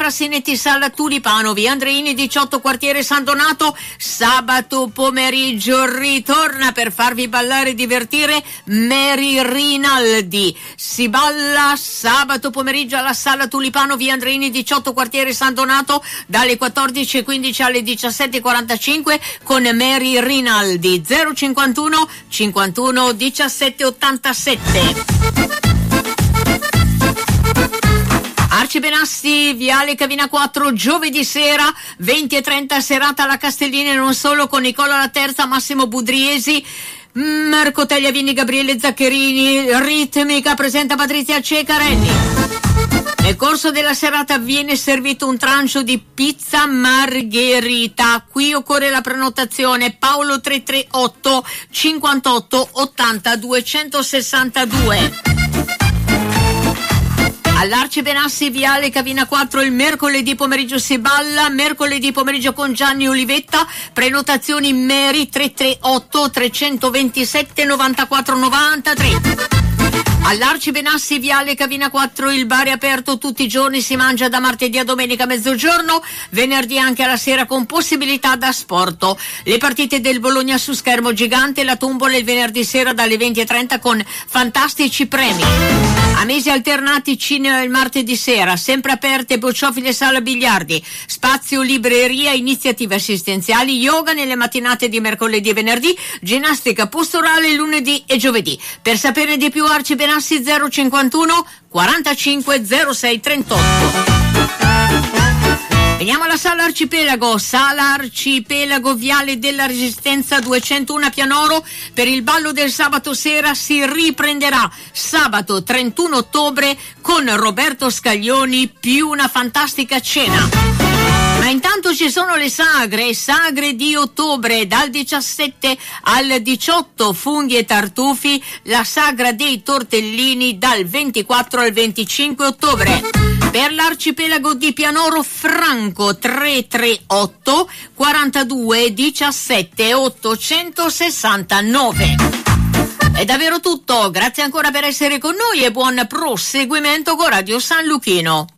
Frassinetti Sala Tulipano, via Andreini 18, quartiere San Donato. Sabato pomeriggio ritorna per farvi ballare e divertire Mary Rinaldi. Si balla sabato pomeriggio alla Sala Tulipano, via Andreini 18, quartiere San Donato, dalle 14:15 alle 17:45 con Mary Rinaldi. 051 51 17 87. Arci Benassi, viale Cavina 4, giovedì sera 20:30, serata alla Castellina e non solo, con Nicola La Terza, Massimo Budriesi, Marco Tagliavini, Gabriele Zaccherini. Ritmica presenta Patrizia Cecarelli. Nel corso della serata viene servito un trancio di pizza margherita. Qui occorre la prenotazione. Paolo 338 58 80 262. All'Arci Benassi, viale Cavina 4, il mercoledì pomeriggio si balla, mercoledì pomeriggio con Gianni Olivetta. Prenotazioni Mary 338 327 94 93. All'Arci Benassi, viale Cavina 4, il bar è aperto tutti i giorni, si mangia da martedì a domenica a mezzogiorno, venerdì anche alla sera con possibilità da asporto. Le partite del Bologna su schermo gigante, la tombola il venerdì sera dalle 20:30 con fantastici premi. A mesi alternati cinema il martedì sera, sempre aperte bocciofile sala biliardi, spazio libreria, iniziative assistenziali, yoga nelle mattinate di mercoledì e venerdì, ginnastica posturale lunedì e giovedì. Per sapere di più Arci Benassi 051 45 06 38. Veniamo alla Sala Arcipelago, viale della Resistenza 201 a Pianoro. Per il ballo del sabato sera si riprenderà sabato 31 ottobre con Roberto Scaglioni più una fantastica cena. Ma intanto ci sono le sagre di ottobre, dal 17 al 18, funghi e tartufi, la sagra dei tortellini dal 24 al 25 ottobre. Per l'Arcipelago di Pianoro Franco 338 42 17 869. È davvero tutto, grazie ancora per essere con noi e buon proseguimento con Radio San Luchino.